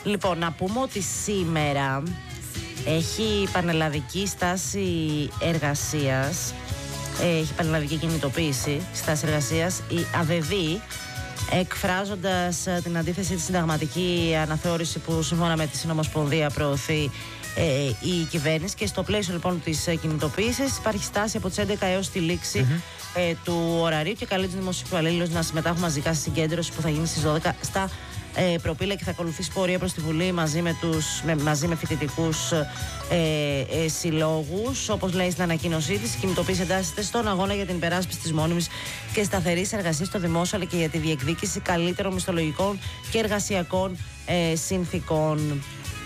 Λοιπόν, να πούμε ότι σήμερα έχει πανελλαδική στάση εργασίας, έχει πανελλαδική κινητοποίηση στάση εργασίας η ΑΔΔ, εκφράζοντας την αντίθεση της συνταγματική αναθεώρηση που σύμφωνα με τη Συνομοσπονδία προωθεί η κυβέρνηση. Και στο πλαίσιο λοιπόν της κινητοποίησης υπάρχει στάση από τις 11 έως τη λήξη του ωραρίου και καλεί τους δημοσιοαλλήλους να συμμετάχουν μαζικά στη συγκέντρωση που θα γίνει στις 12 στα Προπήλαια και θα ακολουθήσει πορεία προς τη Βουλή μαζί με φοιτητικούς συλλόγους. Όπως λέει στην ανακοίνωσή της, η κινητοποίηση εντάσσεται στον αγώνα για την υπεράσπιση της μόνιμης και σταθερής εργασίας στο δημόσιο, αλλά και για τη διεκδίκηση καλύτερων μισθολογικών και εργασιακών συνθήκων.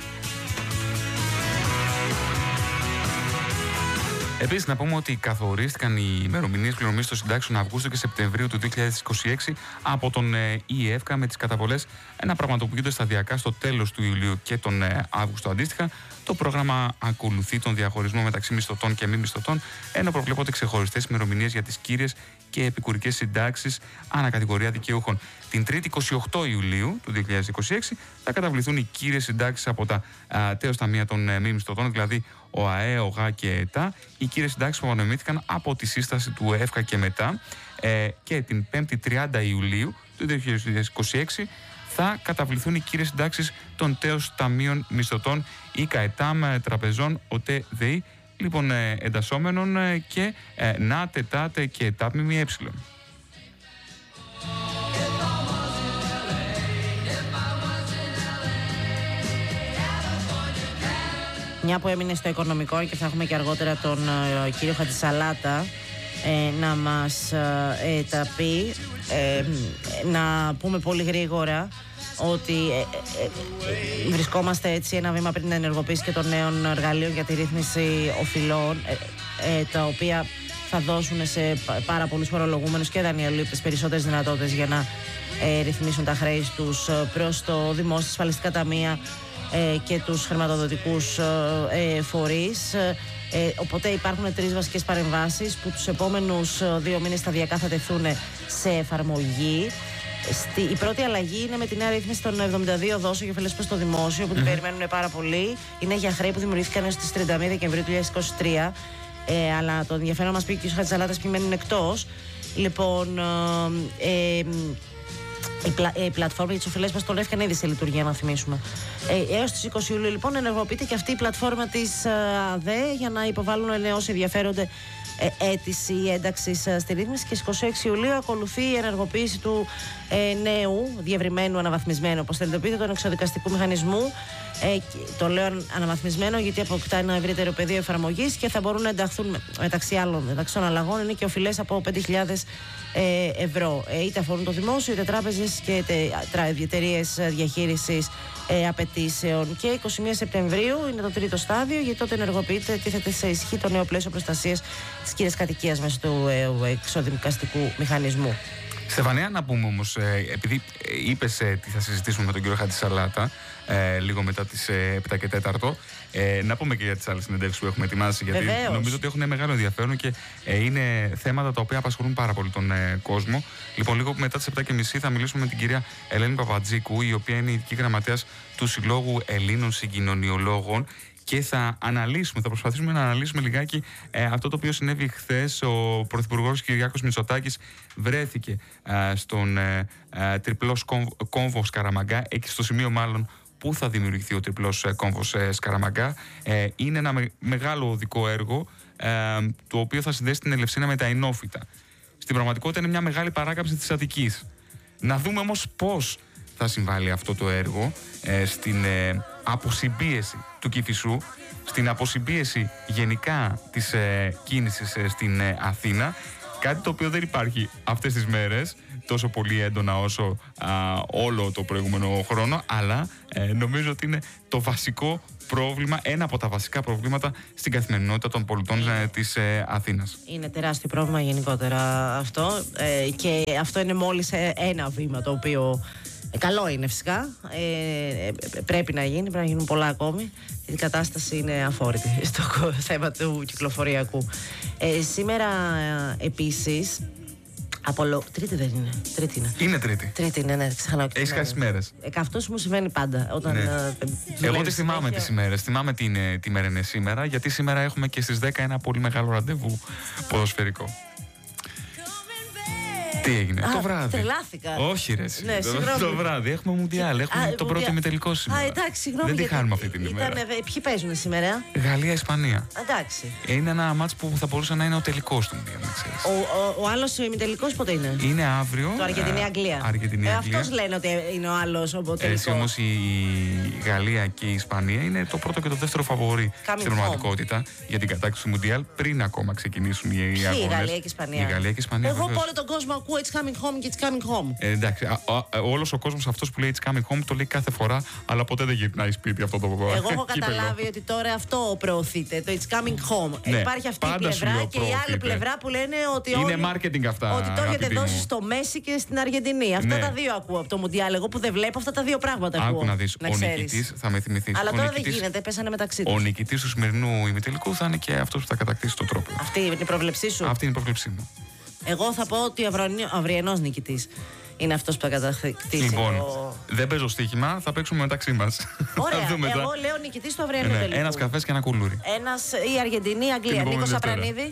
Επίσης, να πούμε ότι καθορίστηκαν οι ημερομηνίες πληρωμής των συντάξεων Αυγούστου και Σεπτεμβρίου του 2026 από τον ΙΕΦΚΑ, με τις καταβολές να πραγματοποιούνται σταδιακά στο τέλος του Ιουλίου και τον Αύγουστο αντίστοιχα. Το πρόγραμμα ακολουθεί τον διαχωρισμό μεταξύ μισθωτών και μη μισθωτών, ενώ προβλέπονται ξεχωριστές ημερομηνίες για τις κύριες και επικουρικές συντάξεις ανακατηγορία δικαιούχων. Την 3η 28 Ιουλίου του 2026 θα καταβληθούν οι κύριες συντάξεις από τα τέος ταμεία των μη μισθωτών, δηλαδή ο ΑΕ, ο ΓΑ και ΕΤΑ, οι κύριες συντάξεις που απονεμήθηκαν από τη σύσταση του ΕΦΚΑ και μετά, και την 5η 30 Ιουλίου του 2026 θα καταβληθούν οι κύριες συντάξεις των τέος ταμείων μισθωτών ή ΚΑΕΤΑΜ, τραπεζών, ΟΤΕ, ΔΕΗ, λοιπόν εντασσόμενων και ΝΑΤΕ, ΤΑΤΕ και ΕΤΑΠ ΜΜΕ. Μια που έμεινε στο οικονομικό και θα έχουμε και αργότερα τον κύριο Χατζησαλάτα να μας τα πει, να πούμε πολύ γρήγορα ότι βρισκόμαστε έτσι ένα βήμα πριν την ενεργοποίηση και των νέων εργαλείων για τη ρύθμιση οφειλών, τα οποία θα δώσουν σε πάρα πολλούς φορολογούμενους και δανειολήπτες περισσότερες δυνατότητες για να ρυθμίσουν τα χρέη τους προς το δημόσιο, ασφαλιστικά ταμεία και τους χρηματοδοτικούς φορείς. Οπότε υπάρχουν 3 βασικές παρεμβάσεις που τους επόμενους 2 μήνες σταδιακά θα τεθούν σε εφαρμογή. Η πρώτη αλλαγή είναι με τη νέα ρύθμιση των 72 δόσεων για ωφελές προς το δημόσιο, που την περιμένουν πάρα πολύ. Είναι για χρέη που δημιουργήθηκαν έως τις 31 Δεκεμβρίου του 2023. Αλλά το ενδιαφέρον μας πει και ο Χατζησαλάτας ποιοι μένουν εκτός. Λοιπόν, η πλατφόρμα για τις ωφελές μας τον έφτιανε ήδη σε λειτουργία, να θυμίσουμε. Έως τις 20 Ιουλίου λοιπόν ενεργοποιείται και αυτή η πλατφόρμα της ΑΔΕ για να υποβάλουν όσοι ενδιαφέρονται αίτηση ένταξης στη ρύθμιση, και στις 26 Ιουλίου ακολουθεί η ενεργοποίηση του νέου, διευρυμένου, αναβαθμισμένου, όπως θέλετε πείτε, του εξοδικαστικού μηχανισμού. Το λέω αναβαθμισμένο γιατί αποκτά ένα ευρύτερο πεδίο εφαρμογής και θα μπορούν να ενταχθούν μεταξύ των αλλαγών είναι και οφειλές από 5.000 ευρώ. Είτε αφορούν το δημόσιο, είτε τράπεζες και εταιρείες διαχείρισης απαιτήσεων. Και 21 Σεπτεμβρίου είναι το τρίτο στάδιο, γιατί τότε ενεργοποιείται, τίθεται σε ισχύ το νέο πλαίσιο προστασίας της κύριας κατοικίας μέσω του εξοδικαστικού μηχανισμού. Στεφανία, να πούμε όμως, επειδή είπες τι θα συζητήσουμε με τον κύριο Χατζησαλάτα λίγο μετά τις 7 και 4, να πούμε και για τις άλλες συνεντεύξεις που έχουμε ετοιμάσει, γιατί Βεβαίως. νομίζω ότι έχουν μεγάλο ενδιαφέρον και είναι θέματα τα οποία απασχολούν πάρα πολύ τον κόσμο. Λοιπόν, λίγο μετά τις 7.30 θα μιλήσουμε με την κυρία Ελένη Παπατζίκου, η οποία είναι ειδική γραμματέας του Συλλόγου Ελλήνων Συγκοινωνιολόγων, και θα προσπαθήσουμε να αναλύσουμε λιγάκι αυτό το οποίο συνέβη χθες. Ο Πρωθυπουργός Κυριάκος Μητσοτάκης βρέθηκε στον τριπλός κόμβο Σκαραμαγκά, εκεί στο σημείο μάλλον που θα δημιουργηθεί ο τριπλός κόμβος Σκαραμαγκά. Είναι ένα μεγάλο οδικό έργο, το οποίο θα συνδέσει την Ελευσίνα με τα Ενόφυτα. Στην πραγματικότητα είναι μια μεγάλη παράκαμψη της Αττικής. Να δούμε όμως πώς θα συμβάλλει αυτό το έργο στην αποσυμπίεση του Κηφισού, στην αποσυμπίεση γενικά της κίνησης στην Αθήνα, κάτι το οποίο δεν υπάρχει αυτές τις μέρες τόσο πολύ έντονα όσο όλο το προηγούμενο χρόνο, αλλά νομίζω ότι είναι το βασικό πρόβλημα, ένα από τα βασικά προβλήματα στην καθημερινότητα των πολιτών της Αθήνας. Είναι τεράστιο πρόβλημα γενικότερα αυτό, και αυτό είναι μόλις ένα βήμα το οποίο καλό είναι φυσικά, πρέπει να γίνουν πολλά ακόμη. Η κατάσταση είναι αφόρητη στο θέμα του κυκλοφοριακού. Σήμερα επίσης Τρίτη δεν είναι. Τρίτη είναι. Είναι Τρίτη. Τρίτη είναι, ναι, ξανά. Έχεις χάσει μέρες. Αυτό μου συμβαίνει πάντα. Όταν, Εγώ δεν θυμάμαι τις ημέρες. Θυμάμαι τι μέρα είναι σήμερα, γιατί σήμερα έχουμε και στις 10 ένα πολύ μεγάλο ραντεβού ποδοσφαιρικό. Τι έγινε, το βράδυ. Τρελάθηκα. Όχι, ρε. Ναι, το βράδυ έχουμε Μουντιάλ. Έχουμε το πρώτο ημιτελικό σήμερα. Εντάξει, συγγνώμη. Δεν τη χάνουμε αυτή την ημέρα. Ποιοι παίζουν σήμερα? Γαλλία-Ισπανία. Εντάξει. Είναι ένα μάτς που θα μπορούσε να είναι ο τελικός του Μουντιάλ. Ο άλλος ημιτελικός πότε είναι? Είναι αύριο. Το Αργεντινή-Αγγλία. Αυτός λένε ότι είναι ο άλλος ο τελικός. Έτσι όμως η Γαλλία και η Ισπανία είναι το πρώτο και το δεύτερο φαβορί στην πραγματικότητα για την κατάκτηση του Μουντιάλ πριν ακόμα ξεκινήσουν οι αγώνες. Η Γαλλία και η Ισπανία. Εγώ από όλο τον κόσμο ακούω It's coming home και It's coming home. Εντάξει, όλος ο κόσμος αυτός που λέει It's coming home το λέει κάθε φορά, αλλά ποτέ δεν γυρνάει σπίτι αυτό το πράγμα. Εγώ έχω καταλάβει ότι τώρα αυτό προωθείται, το It's coming home. Ναι, υπάρχει αυτή η πλευρά και η άλλη πλευρά που λένε ότι είναι marketing αυτά. Ότι το έχετε δώσει στο Μέση και στην Αργεντινή. Αυτά τα δύο ακούω από το Μουντιάλ. Εγώ που δεν βλέπω αυτά τα δύο πράγματα ακούω. Άκου να δεις, ο νικητής θα με θυμηθείς. Αλλά τώρα δεν γίνεται, πέσανε μεταξύ τους. Ο νικητής του σημερινού ημιτελικού θα είναι και αυτός που θα κατακτήσει το τρόπο. Αυτή είναι η πρόβλεψή σου? Αυτή είναι η πρόβλεψή μου. Εγώ θα πω ότι ο αυριανός νικητής είναι αυτός που θα κατακτήσει. Λοιπόν, δεν παίζω στοίχημα, θα παίξουμε μεταξύ μας. Ωραία, εγώ λέω νικητής του αυριανού τελικού. Ένας καφές και ένα κουλούρι. Η Αργεντινή, η Αγγλία. Νίκος Απρανίδη.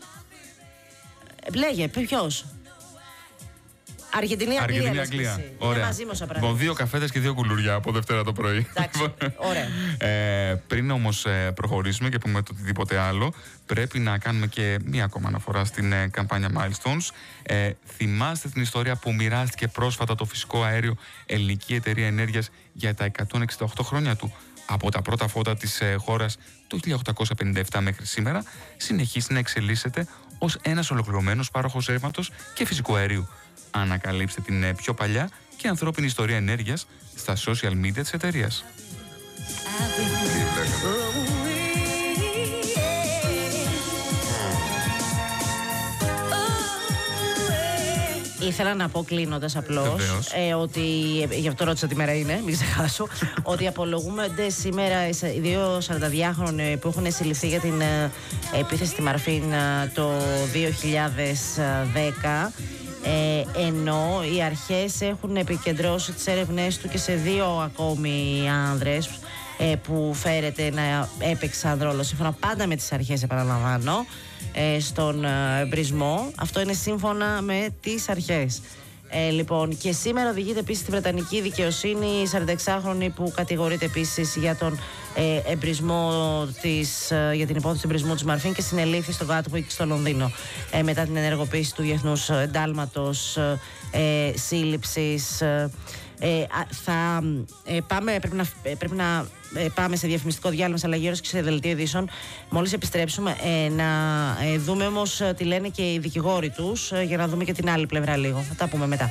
Λέγε, ποιος? Αργεντινή-Αγγλία. Ωραία. Λοιπόν, 2 καφέδες και 2 κουλουριά από Δευτέρα το πρωί. Εντάξει, ωραία. Πριν όμως προχωρήσουμε και πούμε το οτιδήποτε άλλο, πρέπει να κάνουμε και μία ακόμα αναφορά στην καμπάνια Milestones. Θυμάστε την ιστορία που μοιράστηκε πρόσφατα το φυσικό αέριο Ελληνική Εταιρεία Ενέργειας για τα 168 χρόνια του? Από τα πρώτα φώτα της χώρας το 1857 μέχρι σήμερα, συνεχίσει να εξελίσσεται ως ένας ολοκληρωμένος πάροχος ρεύματος και φυσικού αερίου. Ανακαλύψτε την πιο παλιά και ανθρώπινη ιστορία ενέργειας στα social media της εταιρείας. Ήθελα να πω κλείνοντας απλώς ότι, γι' αυτό ρώτησα τι μέρα είναι, μην ξεχάσω, ότι απολογούνται σήμερα οι 2 42χρονοι που έχουν συλληφθεί για την επίθεση στη Μαρφίν το 2010. Ενώ οι αρχές έχουν επικεντρώσει τις έρευνές του και σε 2 ακόμη άνδρες που φέρεται να έπαιξαν ρόλο, σύμφωνα πάντα με τις αρχές, επαναλαμβάνω, στον εμπρισμό. Αυτό είναι σύμφωνα με τις αρχές. Λοιπόν, και σήμερα οδηγείται επίσης στη Βρετανική δικαιοσύνη η 46χρονη που κατηγορείται επίσης για τον εμπρισμό για την υπόθεση του εμπρισμού της Μαρφίν και συνελήφθη στο Gatwick στο Λονδίνο μετά την ενεργοποίηση του Διεθνούς Εντάλματος Σύλληψης. Πρέπει να πάμε σε διαφημιστικό διάλειμμα, σε αλλαγή ώρας και σε δελτίο ειδήσεων. Μόλις επιστρέψουμε να δούμε όμως τι λένε και οι δικηγόροι τους, για να δούμε και την άλλη πλευρά λίγο. Θα τα πούμε μετά.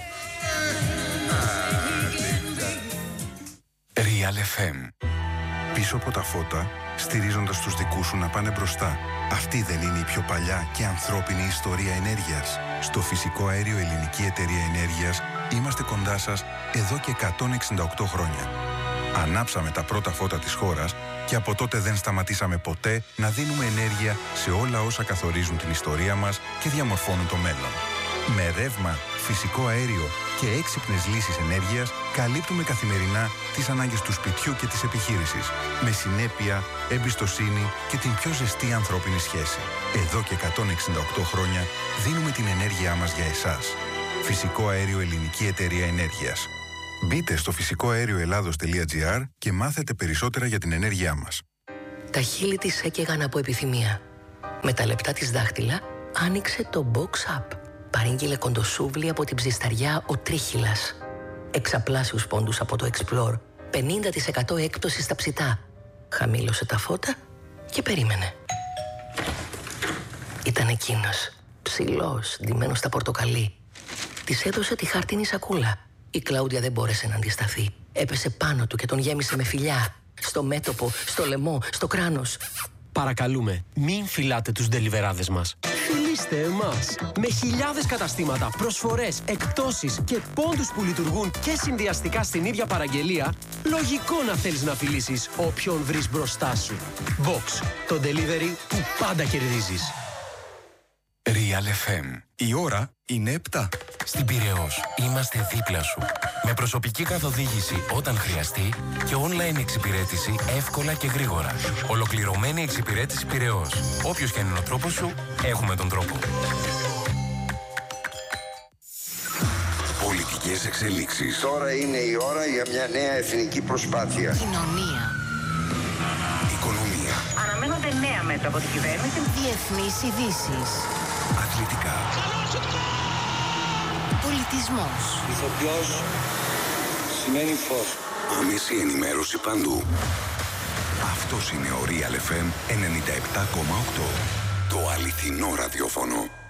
Real FM. Πίσω από τα φώτα, στηρίζοντας τους δικούς σου να πάνε μπροστά. Αυτή δεν είναι η πιο παλιά και ανθρώπινη ιστορία ενέργειας? Στο φυσικό αέριο Ελληνική Εταιρεία Ενέργειας είμαστε κοντά σας εδώ και 168 χρόνια. Ανάψαμε τα πρώτα φώτα της χώρας και από τότε δεν σταματήσαμε ποτέ να δίνουμε ενέργεια σε όλα όσα καθορίζουν την ιστορία μας και διαμορφώνουν το μέλλον. Με ρεύμα, φυσικό αέριο και έξυπνες λύσεις ενέργειας καλύπτουμε καθημερινά τις ανάγκες του σπιτιού και της επιχείρησης. Με συνέπεια, εμπιστοσύνη και την πιο ζεστή ανθρώπινη σχέση. Εδώ και 168 χρόνια δίνουμε την ενέργειά μας για εσάς. Φυσικό αέριο Ελληνική Εταιρεία Ενέργειας. Μπείτε στο φυσικοαέρioελλάδος.gr και μάθετε περισσότερα για την ενέργειά μας. Τα χείλη της έκαιγαν από επιθυμία. Με τα λεπτά της δάχτυλα άνοιξε το Box Up. Παρήγγειλε κοντοσούβλι από την ψισταριά ο Τρίχυλας. Εξαπλάσιους πόντους από το Explore. 50% έκπτωση στα ψητά. Χαμήλωσε τα φώτα και περίμενε. Ήταν εκείνος, ψηλός, ντυμένος στα πορτοκαλί. Της έδωσε τη χάρτινη σακούλα. Η Κλάουδια δεν μπόρεσε να αντισταθεί. Έπεσε πάνω του και τον γέμισε με φιλιά. Στο μέτωπο, στο λαιμό, στο κράνος. Παρακαλούμε, μην φυλάτε τους ντελιβεράδες μας. Φιλήστε εμάς. Με χιλιάδες καταστήματα, προσφορές, εκπτώσεις και πόντους που λειτουργούν και συνδυαστικά στην ίδια παραγγελία, λογικό να θέλεις να φιλήσεις όποιον βρεις μπροστά σου. Box, το delivery που πάντα κερδίζεις. Real FM. Η ώρα είναι 7. Στην Πειραιώς είμαστε δίπλα σου. Με προσωπική καθοδήγηση όταν χρειαστεί και online εξυπηρέτηση εύκολα και γρήγορα. Ολοκληρωμένη εξυπηρέτηση Πειραιώς. Όποιος και αν είναι ο τρόπος σου, έχουμε τον τρόπο. Πολιτικές εξελίξεις. Τώρα είναι η ώρα για μια νέα εθνική προσπάθεια. Κοινωνία. Οικονομία. Αναμένονται νέα μέτρα από την κυβέρνηση. Διεθνείς ειδήσεις. Αθλητικά. Πολιτισμός. Ηθοποιός σημαίνει φως. Άμεση ενημέρωση παντού. Αυτός είναι ο Real FM 97,8. Το αληθινό ραδιόφωνο.